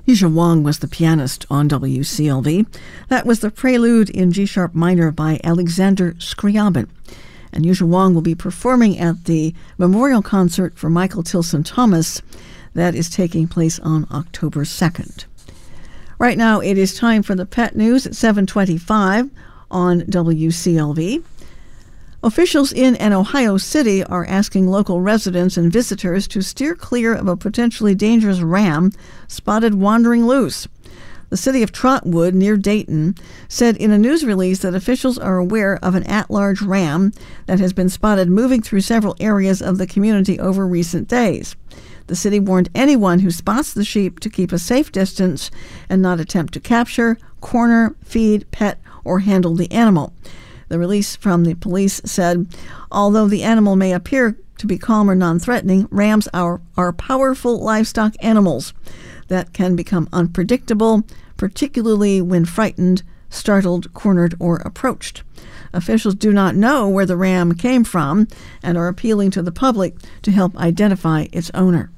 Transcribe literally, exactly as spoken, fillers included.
Yuzha Wang was the pianist on W C L V. That was the Prelude in G-sharp minor by Alexander Scriabin. And Yuzha Wang will be performing at the memorial concert for Michael Tilson Thomas that is taking place on October second. Right now, it is time for the pet news at seven twenty-five on W C L V. Officials in an Ohio city are asking local residents and visitors to steer clear of a potentially dangerous ram spotted wandering loose. The city of Trotwood, near Dayton, said in a news release that officials are aware of an at-large ram that has been spotted moving through several areas of the community over recent days. The city warned anyone who spots the sheep to keep a safe distance and not attempt to capture, corner, feed, pet, or handle the animal. The release from the police said, although the animal may appear to be calm or non-threatening, rams are, are powerful livestock animals that can become unpredictable, particularly when frightened, startled, cornered, or approached. Officials do not know where the ram came from and are appealing to the public to help identify its owner.